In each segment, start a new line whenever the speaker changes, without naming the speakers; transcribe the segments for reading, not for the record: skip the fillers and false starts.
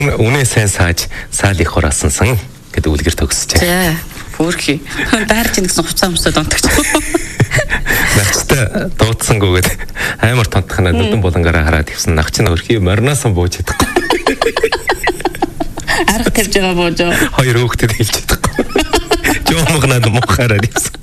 Үнэ сайн саал их хураасан гэдэг үлгэр төгсөж
байгаа. Бүрхий. Даарч ийн гэсэн хуцаа өмсөд онтогч.
Нагчтай дуудсангүйгээд амар тонтхна нүдэн булангаараа хараад ивсэн нагч нь өрхий марнаасан бууж чадахгүй.
Арга тавьж байгаа бууж.
Хоёр хүүхдэд хэлж чадахгүй. Жоомгнаад мохаараад ивсэн.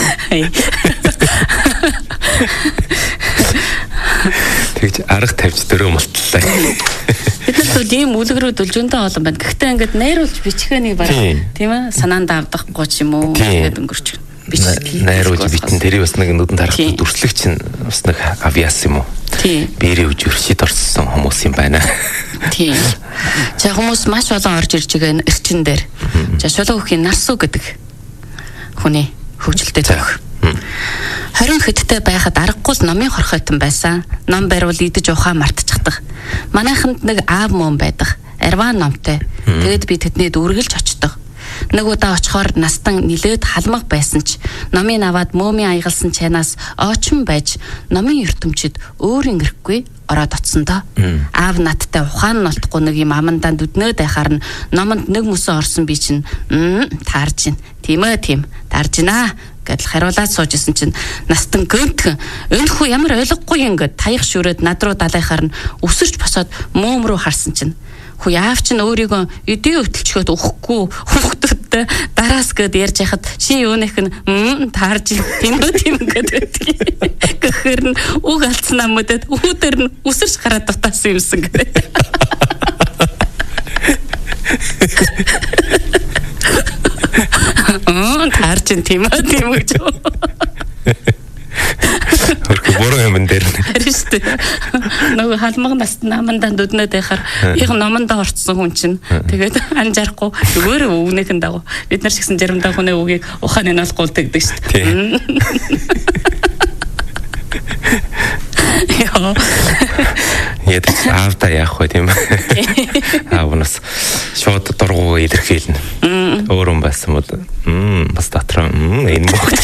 Тэгж арга тавьж дөрөв мултлаа.
Бид нар бол ийм үлгэрүүд үлжүнтэй олон байна. Гэхдээ ингээд найруулж бичихээ нэг баг тийм ээ санаанд авдахгүй ч юм уу тэгээд өнгөрч
найруулж битэн тэрий бас нэг нүдэн тарахад дүрслэг чинь бас нэг авиас юм уу?
Тийм.
Биэрээ үжиршид орсон хүмүүс юм байна.
Тийм. За хүмүүс маш олон орж ирж байгаа эрчин дээр. За шулуу хөхийн нарсуу гэдэг хүний хөгжилтэй төх. 20 хэдтэй байхад аргагүй л номын хорхойтон байсан. Ном бариул идэж ухаа мартчихдаг. Манайханд нэг аав мөн байдаг. Арван номтой. Тэгэд би тэднийд үргэлж очдог. Нэг удаа очихоор настан нилээд халмаг байсан ч номын аваад мөөмийн аягалсан чанаас очин байж номын ертөмчид өөр ингэрхгүй ороод оцсон доо. Аав надтай ухаан нь олдохгүй нэг юм амандаа дүднөөд байхаар нь номонд нэг мөсөн орсон би чинь таарж байна. Тийм ээ тийм. Таарж байна гэдэл хариулаад суужсэн чинь настан гönтгэн өнөхөө ямар ойлгохгүй ингээд таях шүрээд над руу далайхаар нь өсөрч босоод мөөм рүү харсан чинь хүү яав чинь өөрийгөө эдийн өвтөлчгөөд өгөхгүй хүүхдүүдтэй дараас гээд ярьж яхад чи юунах нь таарж тийм гэдэг гэхээр нь үг алдсан амуудад үүдэр нь өсөрч гараад дутаасан юмсан гэдэг. Таарч тийм гэж.
Хөрхи буруу юм дээр.
Харин шүү дээ. Нөгөө халмаг наст намандаа дүднээд байхаар их номондоо орцсон хүн чинь тэгээд анжаарахгүй зүгээр өгнөхэн дагуу бид нар шигсэн жаримдаа хүний үгийг ухааны нь олгуул тэгдэг шүү дээ. Яа.
Яд аавда яах вэ тийм ээ. Аавнаас шууд дургуугаа илэрхийлнэ. Өөрөө байсан бол бас дотроо энэ мөгт.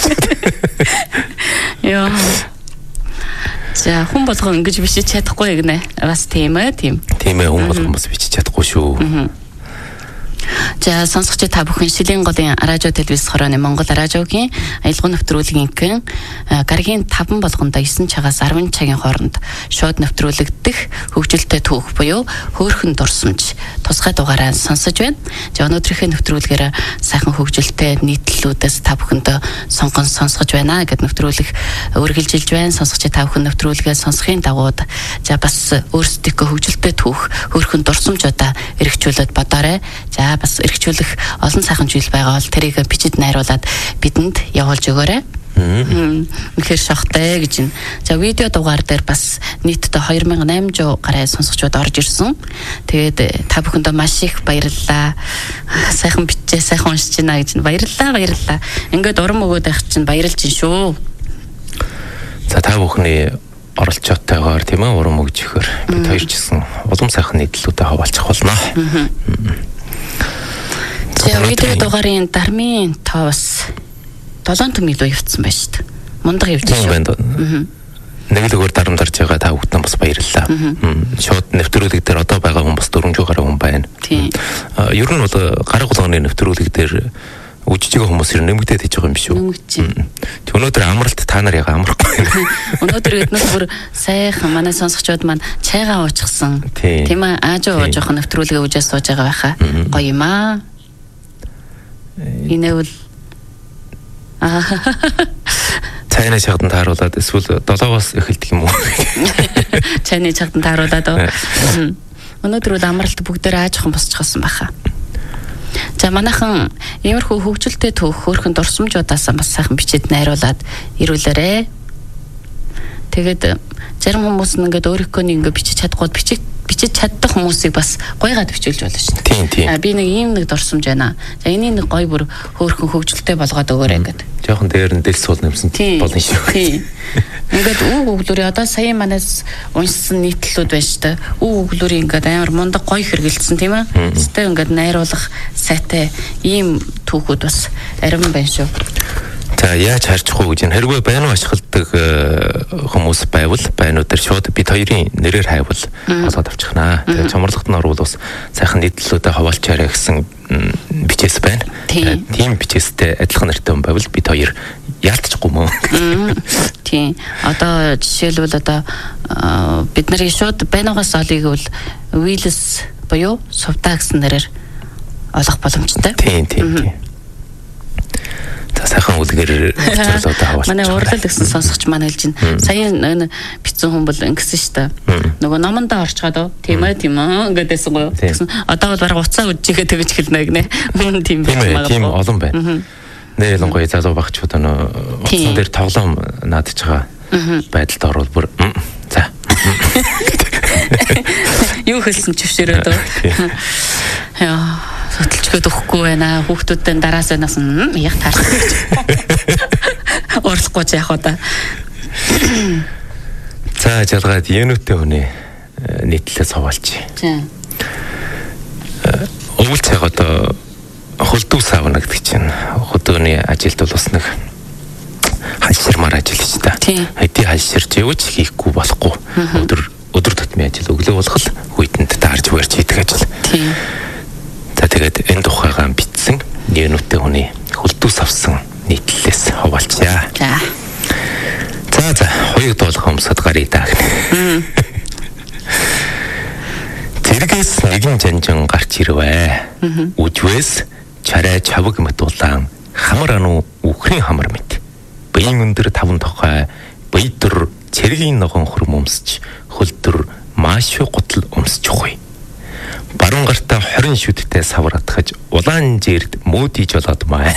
Яа. За хүн болгон ингэж бичиж чадахгүй гинэ. Бас тийм ээ тийм.
Тийм ээ хүн болгон бас бичиж чадахгүй шүү.
За сонсогч та бүхэн Шилийн голын радио телевиз хорооны Монгол радиогийн аялал нэвтрүүлгийн гарагийн 5 болгондоо 9 цагаас 10 цагийн хооронд шууд нэвтрүүлэгдэх хөгжилтэй түүх буюу хөөрхөн дурсамж тусгай дугаараа сонсож байна. За өнөөдрийнхээ нэвтрүүлгээр сайхан хөгжилтэй нийтлэлүүдээс та бүхэндээ сонгон сонсгож байна гэд нэвтрүүлэг үргэлжилж байна. Сонсогч та бүхэн нэвтрүүлгээ сонсохын дагуу за бас өөрсдийнхөө хөгжилтэй түүх хөөрхөн дурсамжуудаа эргчүүлээд бодоорой. За бас эргчүүлэх олон сайхан зүйл байгаа бол тэрийг бичиж найруулад бидэнд явуулж өгөөрэй. Үнэхээр шохтой гэж байна. За видео дугаар дээр бас нийтдээ 2800 гаруй сонсогчдод орж ирсэн. Тэгээд та бүхэндээ маш их баярлалаа. Сайхан бичээ, сайхан уншиж байна гэж баярлалаа. Ингээд урам өгөөд байх чинь баярлж байна шүү.
За та бүхний оролцоотойгоор тийм ээ урам өгж өгөхөр бид хоёр ч гэсэн улам сайхан нийтлэлүүдэд хаваалцах болно.
За видео дугаарын дармын тоо бас 7 төмөг илүү явцсан байна шүү дээ. Мундаг явж шүү.
Нэг л өөр дарамдарж байгаа та бүхэнд бас баярлалаа. Шууд нэвтрүүлэг дээр одоо байгаа хүн бас 400 гаруй хүн байна.
Тийм.
Ер нь бол гараг болгоны нэвтрүүлэг дээр үжиж байгаа хүмүүс нэмэгдээд хийж байгаа юм биш үү?
Нэмэгдэж.
Өнөөдөр амралт та нар яга амрахгүй.
Өнөөдөр эднээс бүр сайхан манай сонсогчдод маань чайгаа уучсан. Тийм ээ аажаа ууж явах нэвтрүүлгээ үжээс сууж байгаа байхаа. Гоё юм аа. Инэвэл
цайны чагдан тааруулаад эсвэл 7-оос эхэлдэг юм уу?
Цайны чагдан тааруулаад өнөөдөр бол амралт бүгдээр аажхан босчихсан байхаа. За манайхан иймэрхүү хөгжилтэй түүх хөөрхөн дурсамжуудаас бас сайхан бичиж найруулад ирүүлээрэ. Тэгээд зарим хүмүүс нь ингээд өөрийнхөө ингээд бичиж чадахгүй бичиж чаддаг хүмүүсийг бас гойгаад бичүүлж болно шүү дээ.
Тийм.
Би нэг ийм нэг дурсамж байна. За энийг нэг гой бүр хөөрхөн хөгжилтэй болгоод өгөөрэй гэдэг.
Жохон дээр нь дэлс суул нэмсэн болно шүү.
Тийм. Ингээд үг өглөөрийн одоо сая манаас уншсан нийтлэлүүд байна шүү дээ. Үг өглөөрийн ингээд амар мундаг гой хэрэгэлсэн тийм ээ. Зөвхөн ингээд найруулах сайтай ийм түүхүүд бас арим байна шүү.
За яаж харьцахгүй гэж энэ хэрвээ байнуу ашигладаг хүмүүс байвал байнуудаар шууд бид хоёрын нэрээр хайвал олоод авчихнаа. Тэгээд чамралгад нь орвол бас сайхан нийтлэлүүдэд хаваалчаарай гэсэн бичээс байна. Тийм бичээстэй адилхан нэртэй хүн байвал бид хоёр яалтчихгүй мөн.
Тийм. Одоо жишээлбэл одоо бид нарын шууд байнуугаас олыг бол Willis буюу Сувтаа гэсэн нэрээр олох боломжтой.
Тийм. Сайхан үлгэр уучруулаад аваад.
Манай урлал гэсэн сонсогч маань хэлж байна. Саяхан бицэн хүн бол ингэсэн шүү дээ. Нөгөө номондоо орчгаад тийм ээ гэдээсэн гоо. Тэгсэн одоо бол бараг уцаа үжигээ тэгж хэлнэ гинэ. Мөн тийм
байна. Тийм олон байна. Нэ ялангуяа залуу багчууд уцсан дээр тоглоом наадж байгаа байдалд орвол бүр за.
Юу хэлсэн чившэрээд үү? Яа хөтөлчгөөд өгөхгүй байна. Хүүхдүүдтэй дараас байнаас яг таарсан гэж. Уралахгүй ч яах вэ?
За жалгаад юунөтэй хүнээ нийтлэлээс хаваалч.
Тийм.
Өвөл цаг одоо хөлдөө савна гэдэг чинь хөдөөний ажилд бол бас нэг хальширмаар ажил шүү дээ. Хэдий хальширч явж хийхгүй болохгүй. Өдөр тутмын ажил өглөө болгол хүйтэнд таарж барьж хийдэг ажил.
Тийм.
За тэгээд энэ тухайгаа бичсэн юунөтэй хүний хөлдөөс авсан нийтлэлээс хаваалчаа. За хоёуг доолох өмсөд гарыг даа. Тэргээс нэгэн жанжин гарч ирвэ. Үжвэс чарай чавг мэт улаан хамар ану үхрийн хамар мэт. Бийн өндөр таван тохой бийдэр цэргийн ногоон хөрм өмсч хөлдөр маш гутал өмсч хуй. Баруун гартаа 20 шүдтэй савар атгаж улаан жирд мөөдийж болоод маа.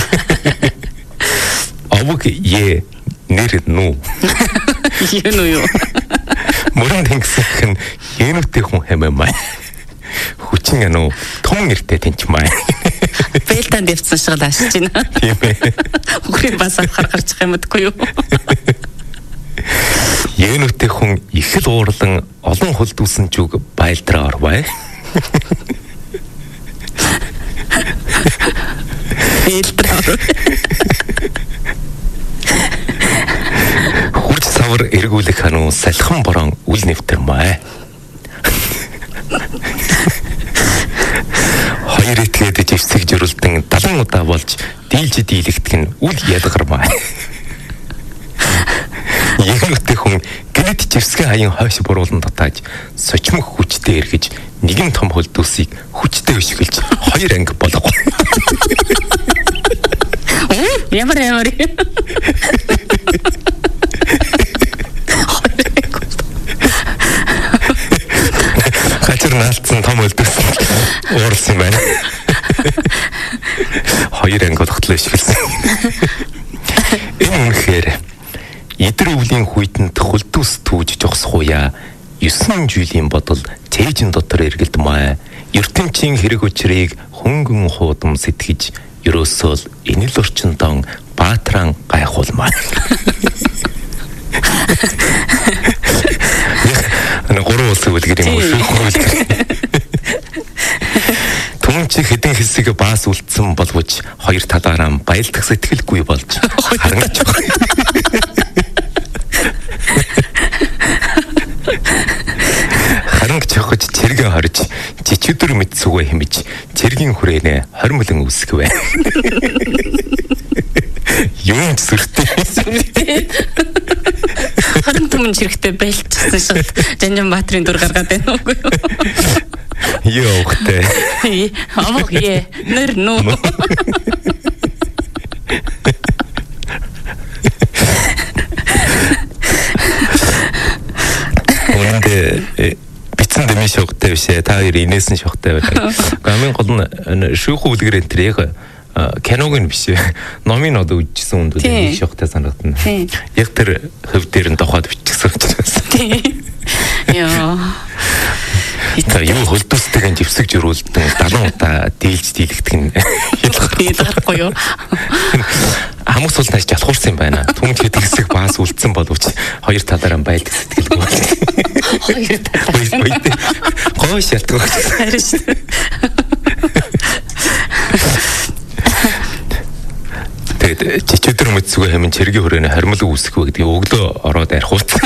Авг е нэр нүү.
Юу.
Мөрөн тэнгисхэн юунөтэй хүн хэмээн маа. Хүчин ануу том нэртэй тэнч маа.
Бэлтан дэвцсэн шиг таашиж байна.
Тийм ээ.
Үхрийн бас авахар гарчих юм дгүй юу?
Юунөтэй хүн их л уурлан олон хөлдүүлсэн зүг байлдраа орваа. Хурц савар эргүүлэх хануу салхин борон үл нэвтэрмээ. Хоёр этгээд живсэг жирүүлдэн 70 удаа болж дийлж дийлэгдэх нь үл ядгармаа. Ягнөтэй хүн гэрд живсгээ хаян хойш буруулан татааж сочмох хүчтэй эргэж нэгэн том хөлдөөсийг хүчтэй өшгөлж хоёр анги болгоо.
Ямар.
Хачир наалтсан том хөлдөөс уурсан юм байна. Хоёр анги болготлоо өшгөлсөн. Энэ үнэхээр эдэр өвлийн хүйтэнд хөлдөөс түүж жогсохуя 9 жилийн бодол цээжин дотор эргэлдмээ. ертөнцийн хэрэг учрыг хөнгөн хуудам сэтгэж ерөөсөө энэ л орчиндон баатран гайхуулмаа. Гурван улс үлгэр юм шүү. Түнч хэдэн хэсэг баас үлдсэн боловч хоёр талаараа баялдах сэтгэлгүй болж харагч. Харангч хохож цэргэн хорж жичүдэр мэдсүгэ хэмж цэргийн хүрээнэ хормолон үсгэвэ. Юун сүртэй.
Харин түмэн чирэгтэй байлцсан шат Жанжан Баатрын дүр гаргаад байна уу?
Юу хтэй.
Авах е нэр нөө.
Үнэндээ бицэн дэмий шогтой бишээ. Та хоёр инээсэн шогтой байлаа. Гамын гол нь шүүхүү үлгэр энэ яг киног нь биш. Номын одоо үжижсэн үндүүд нэг шогтой санагдана. Яг тэр хөв дээр нь тухайд бичсэн учраас.
Яа.
Итаа юу хөлдөөстэйгэн живсэг жирүүлдэн 70 удаа дийлж дийлэгдэх нь
ялгархгүй юу?
Хамаг сул тааш ялхуурсан юм байна. Түнч хэд хэсэг баас үлдсэн боловч хоёр талаараа байлдаг сэтгэлгүй байна.
Хоёр талаараа.
Гоо шалтгаан.
Харин шүү.
Тэгээд жичүүдэр мэдсгүй хэмээн чиргийн хүрээний хармал үүсэхгүй гэдэг өглөө ороод арих ут.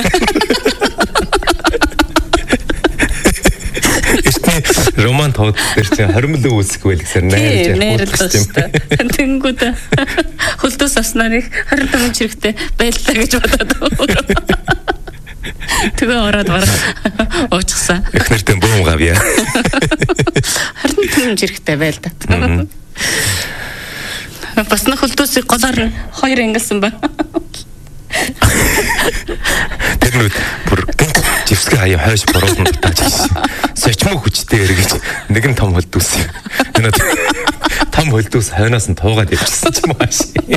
Роман тоод дээр чинь хармал үүсэхгүй гэсэн найрж
ярьж байна. Тэнгүүд хөлтөөс авснаар их 25 чирэгтэй байлаа гэж бодоод. Тэгээ ороод барах уучсан.
Эхнэртэн бөөм гавья.
25 чирэгтэй байл та. Бас нэг хөлтөөсийг голоор 2 ангилсан ба.
Тэр нүд бүр живсгэ хаяа хойш бороосон тааж. Сочмоо хүчтэй эргэж нэгэн том хөлдөөс. Энэ том хөлдөөс хойноос нь туугаад явчихсан ч юм ааш.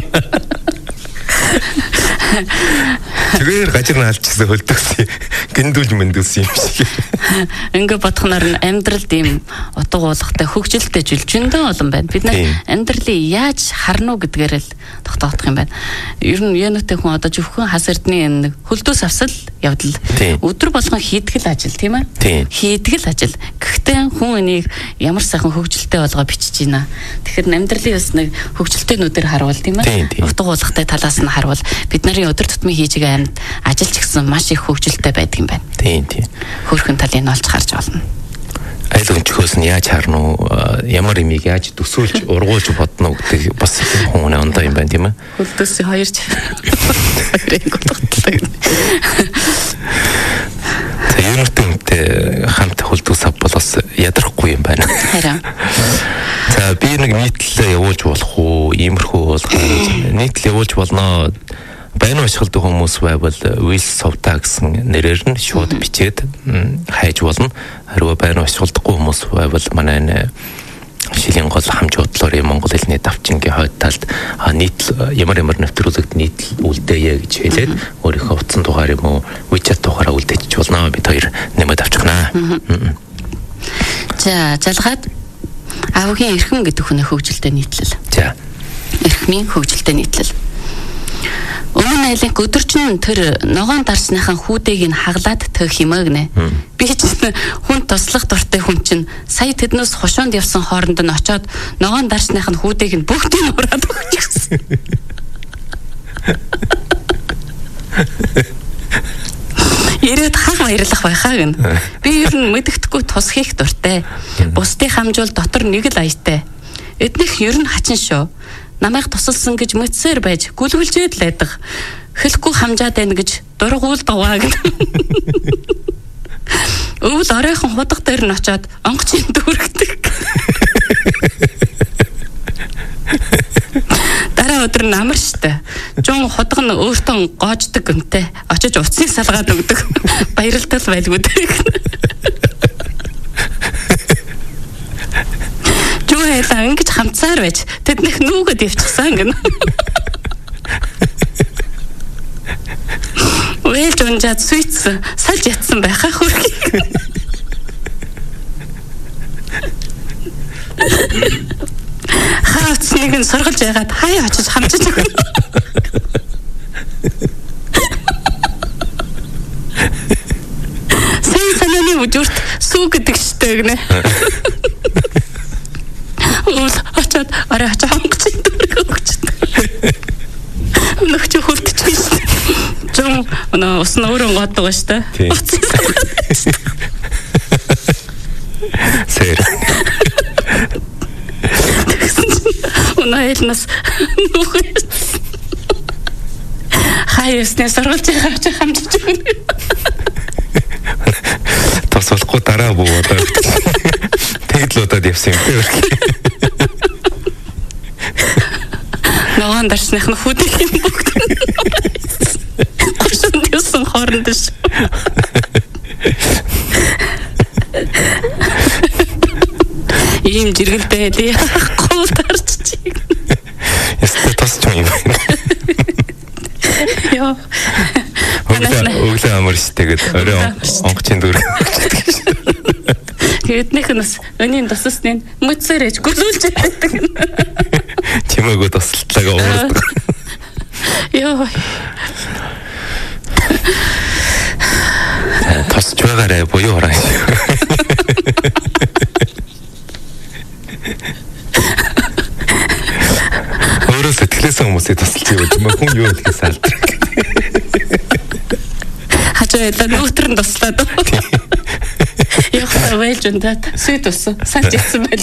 Тэгэхээр гажир наалчихсан хөлдөөс гиндүүлж мэндүүлсэн юм шиг.
Ингээ бодхоноор нь амьдралд ийм утга уулгатай хөгжилтэй жилжиндээ олон байна. Бид нар амьдралыг яаж харна уу гэдгээр л тогтоох юм байна. Ер нь янутай хүн одоо зөвхөн хас эрдний энэ хөлдөөс авсал явдал. Өдөр болгон хийдгэл ажил тийм ээ. Хийдгэл ажил. Гэхдээ хүн энийг ямар сайхан хөгжилтэй болгоо бичиж байна. Тэгэхээр амьдралын бас нэг хөгжилтэйнүүдээр харуул тийм ээ. Утга уулгатай талаас нь харуул бид нарын өдөр тутмын хийж байгаа амьд ажил ч гэсэн маш их хөгжилтэй байдаг юм байна.
Тийм.
Хөөрхөн талыг нь олж харж болно.
Айл өнчхөөс нь яаж харна уу? Ямар имийг яаж төсөөлж ургуулж бодно уу гэдэг бас хүмүүний ондоо юм байна тийм ээ.
Хөлдөөс 2
Юунтэй хамт хөлдөөс авбал бас ядрахгүй юм байна.
Харин.
За би нэг нийтлэлээ явуулж болох уу? Иймэрхүү болох уу? Нийтлэл явуулж болно. Баян ашигладаг хүмүүс байвал Wheels Softa гэсэн нэрээр нь шууд бичээд хайж болно. Харин баян ашигладаггүй хүмүүс байвал манай шилийн гол хамж бодлоор Монгол хэлний давчингийн хойд талд нийтлэл ямар нэвтрүүлэгт нийтлэл үлдээе гэж хэлээд өөрийнхөө утсан дугаар юм уу WeChat дугаараа үлдээчих болно. Бид хоёр нэмээд авчихнаа.
За залгаад авгийн эрхэм гэдэг хүний хөгжилтэй нийтлэл.
За.
Эрхмийн хөгжилтэй нийтлэл. Өмнө айлын өдөржин тэр ногоон дарсныхан хүүдийг нь хаглаад төх юмаа гинэ. Би ч хүн туслах дуртай хүн чинь сая тэднээс хошоонд явсан хооронд нь очоод ногоон дарсныхан хүүдийг нь бүгдийг ураад өгчихсэн. Ирээд хаг баярлах байхаа гин. Би ер нь мэддэхгүй тус хийх дуртай. Бусдыг хамжуул дотор нэг л аятай. Эднийх ер нь хачин шүү. Намайг тусалсан гэж мэдсээр байж гүлгэлжээд л байдаг. Хэлэхгүй хамжаад байна гэж дургуул даваа гэн. Өвөл оройхон худах дээр нь очоод онгоцын дүүргдэг. Дараа өдөр нь амар штэ. Жон худаг нь өөртөө гоождаг гэмтэй. Очиж уцсыг салгаад өгдөг. Баярлтал байлгүй дээ. Жуйлаа ингэж хамцаар байж тэднийх нүгэд явчихсан гэнэ. Уйлж унжаад суйцсан салж ятсан байхаа хөрхий. Хаац нэг нь сургалж яагаад хаяа очиж хамжиж өгнө. Санааны үжигт сүү гэдэг штэ гэнэ. Очоод орой очоо хонгоцын дүүрэг өгчтэй. Нөхч хөлтчихсэн. Жон ус нь өөрөө годдог штэ.
Сэр.
Унаэлнас нөхөс. Хаяснаа сургалж байгаа хамжиж өгнө.
Тосолохгүй дараа буудаа. Тэглуудад явсан юм тийм.
Ногоон дарсных нь хүүдэх юм бүгд. Гуршунд юусан хооронд ш. Ийм жиргэлтэй дээ. Гол тарч чиг.
Ястаа тасч юм байна.
Яа.
Өглөө амар штэйгээд орой онгоцын дүүрэг.
Тэднийх нь бас өнийн тусасны мүцээрэж гүлүүлж байдаг.
Чимээгөө тусалтлаагаа уурдаг.
Йоо.
Тосч байгаарай буюу ороо. Өөрөө сэтгэл Стресэн хүмүүсээ тусалж яваад юм хүн юу гэдгийг салдаг.
Хажуудаа нүүтэр нь туслаад. Яг савэлж ундаа сүйт усан. Санч ицсэн байл